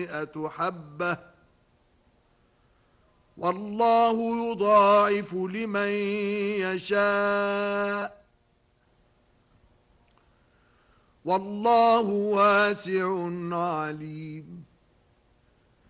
100 حبة والله يضاعف لمن يشاء والله واسع عليم